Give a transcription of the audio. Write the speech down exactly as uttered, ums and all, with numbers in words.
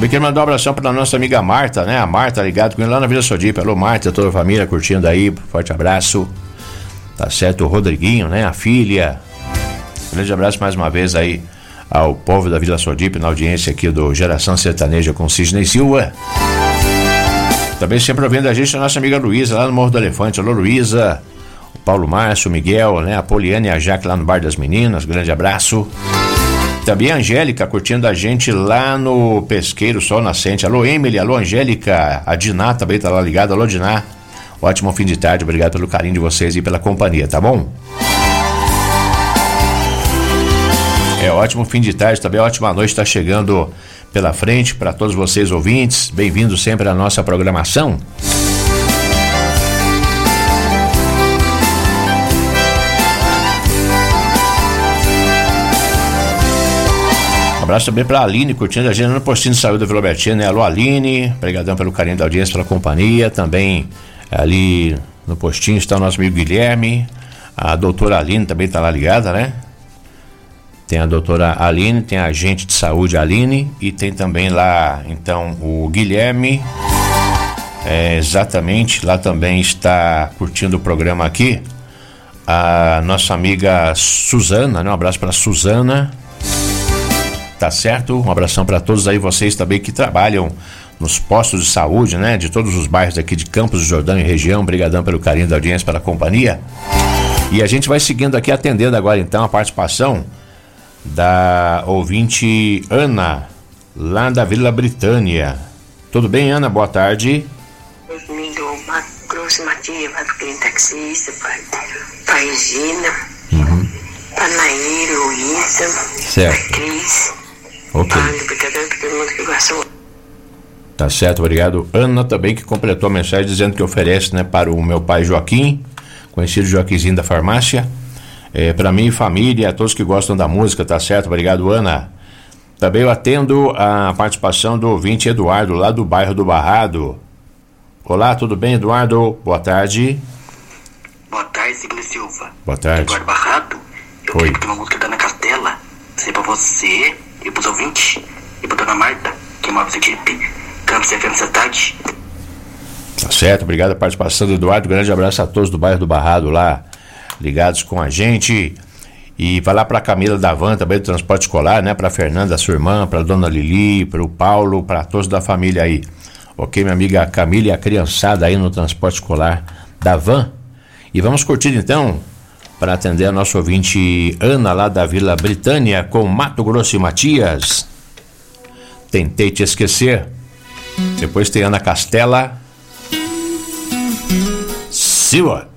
Também quero mandar um abração para nossa amiga Marta, né? A Marta ligado com ele lá na Vila Sodipe. Alô, Marta, toda a família curtindo aí. Forte abraço. Tá certo, o Rodriguinho, né? A filha. Grande abraço mais uma vez aí ao povo da Vila Sodipe, na audiência aqui do Geração Sertaneja com Sidney Silva. Também sempre ouvindo a gente a nossa amiga Luísa, lá no Morro do Elefante. Alô, Luísa. O Paulo Márcio, o Miguel, né? A Poliana e a Jaque lá no Bar das Meninas. Grande abraço. Também a Angélica curtindo a gente lá no Pesqueiro Sol Nascente. Alô, Emily. Alô, Angélica. A Diná também tá lá ligada. Alô, Diná. Ótimo fim de tarde. Obrigado pelo carinho de vocês e pela companhia, tá bom? É, ótimo fim de tarde, também ótima noite está chegando pela frente para todos vocês ouvintes. Bem-vindos sempre à nossa programação. Um abraço também para a Aline, curtindo a gente no postinho de saúde da Vila Albertina, né? Alô, Aline, obrigadão pelo carinho da audiência, pela companhia. Também ali no postinho está o nosso amigo Guilherme, a doutora Aline também está lá ligada, né? Tem a doutora Aline, tem a agente de saúde Aline e tem também lá, então, o Guilherme. É, exatamente, lá também está curtindo o programa aqui a nossa amiga Suzana, né? Um abraço para Suzana. Tá certo? Um abração para todos aí, vocês também que trabalham nos postos de saúde, né? De todos os bairros aqui de Campos do Jordão e região. Obrigadão pelo carinho da audiência, pela companhia. E a gente vai seguindo aqui, atendendo agora então a participação da ouvinte Ana, lá da Vila Britânia. Tudo bem, Ana? Boa tarde. Domingo, Grosso Matias, vai pro cliente taxista, pra Regina, uhum. pra Naíra, Wilson, certo. pra Cris, ok. pra todo mundo que gostou. Tá certo, obrigado. Ana também que completou a mensagem dizendo que oferece, né, para o meu pai Joaquim, conhecido Joaquimzinho da farmácia. É, para mim e família, a todos que gostam da música, tá certo? Obrigado, Ana. Também eu atendo a participação do ouvinte Eduardo, lá do bairro do Barrado. Olá, tudo bem, Eduardo? Boa tarde. Boa tarde, Sidney Silva. Boa tarde. Eduardo Barrado. Eu Oi. queria pedir uma música da Ana Castela. Sei pra você e pros ouvintes. E pra Dona Marta, que mora no Sergipe. Campos F M essa tarde. Tá certo, obrigado a participação do Eduardo. Grande abraço a todos do bairro do Barrado lá, ligados com a gente. E vai lá para a Camila da Van, também do transporte escolar, né? Para Fernanda, sua irmã, para Dona Lili, para o Paulo, para todos da família aí. Ok, minha amiga Camila e a criançada aí no transporte escolar da Van. E vamos curtir então, para atender a nossa ouvinte Ana, lá da Vila Britânia, com Mato Grosso e Matias. Tentei te esquecer. Depois tem Ana Castela. Silva.